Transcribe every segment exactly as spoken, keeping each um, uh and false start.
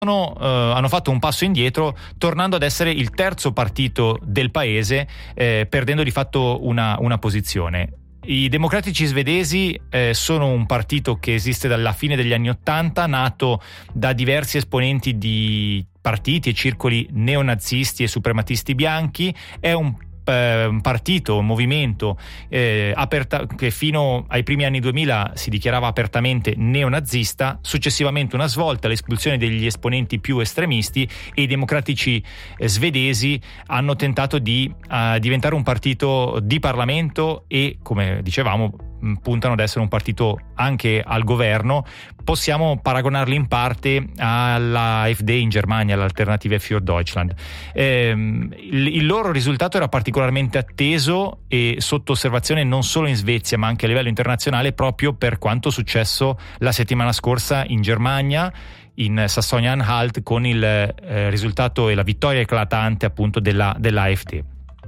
Sono, eh, hanno fatto un passo indietro, tornando ad essere il terzo partito del paese, eh, perdendo di fatto una, una posizione. I democratici svedesi eh, sono un partito che esiste dalla fine degli anni Ottanta, nato da diversi esponenti di partiti e circoli neonazisti e suprematisti bianchi. È un un partito, un movimento eh, aperta, che fino ai primi anni duemila si dichiarava apertamente neonazista, successivamente una svolta, l'espulsione degli esponenti più estremisti, e i democratici eh, svedesi hanno tentato di uh, diventare un partito di Parlamento e, come dicevamo, puntano ad essere un partito anche al governo. Possiamo paragonarli in parte alla AfD in Germania, all'Alternative für Deutschland. Eh, il, il loro risultato era particolarmente atteso e sotto osservazione non solo in Svezia ma anche a livello internazionale, proprio per quanto successo la settimana scorsa in Germania, in Sassonia-Anhalt, con il eh, risultato e la vittoria eclatante appunto della, dell'AfD.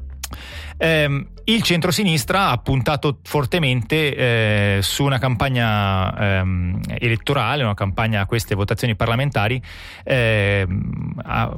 Eh, il centrosinistra ha puntato fortemente eh, su una campagna ehm, elettorale, una campagna a queste votazioni parlamentari, eh, a,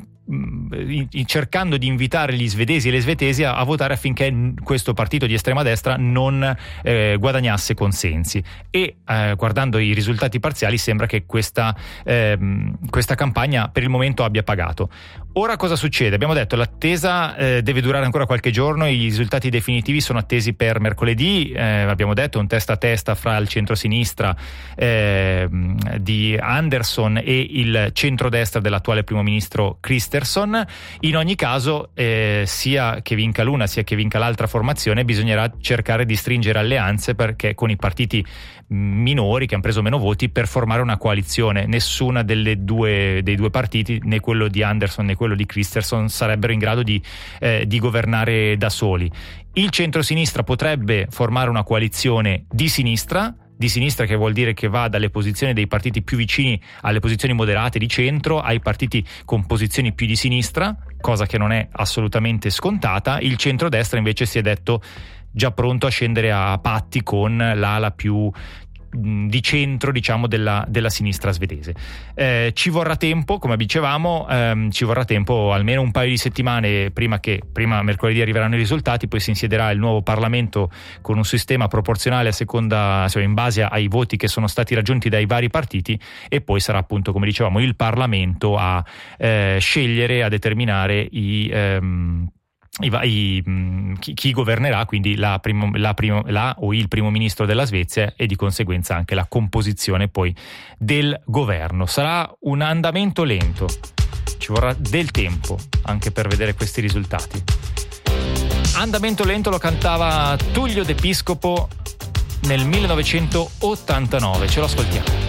in, in, cercando di invitare gli svedesi e le svedesi a, a votare affinché questo partito di estrema destra non eh, guadagnasse consensi, e eh, guardando i risultati parziali sembra che questa, eh, questa campagna per il momento abbia pagato. Ora cosa succede? Abbiamo detto l'attesa eh, deve durare ancora qualche giorno, i risultati definitivi sono attesi per mercoledì, eh, abbiamo detto un testa a testa fra il centrosinistra eh, di Andersson e il centrodestra dell'attuale primo ministro Kristersson. In ogni caso, eh, sia che vinca l'una sia che vinca l'altra formazione, bisognerà cercare di stringere alleanze perché con i partiti minori che hanno preso meno voti, per formare una coalizione. Nessuna delle due dei due partiti, né quello di Andersson né quello di Kristersson, sarebbero in grado di, eh, di governare da soli. Il centrosinistra potrebbe formare una coalizione di sinistra, di sinistra che vuol dire che va dalle posizioni dei partiti più vicini alle posizioni moderate di centro ai partiti con posizioni più di sinistra, cosa che non è assolutamente scontata. Il centrodestra invece si è detto già pronto a scendere a patti con l'ala più di centro, diciamo, della, della sinistra svedese. Eh, ci vorrà tempo, come dicevamo, ehm, ci vorrà tempo, almeno un paio di settimane prima che prima mercoledì arriveranno i risultati, poi si insiederà il nuovo Parlamento con un sistema proporzionale a seconda, cioè in base ai voti che sono stati raggiunti dai vari partiti, e poi sarà appunto, come dicevamo, il Parlamento a eh, scegliere, a determinare i ehm, I, i, chi, chi governerà, quindi la, primo, la, primo, la o il primo ministro della Svezia, e di conseguenza anche la composizione poi del governo. Sarà un andamento lento, ci vorrà del tempo anche per vedere questi risultati. Andamento lento lo cantava Tullio De Piscopo nel millenovecentottantanove, ce lo ascoltiamo.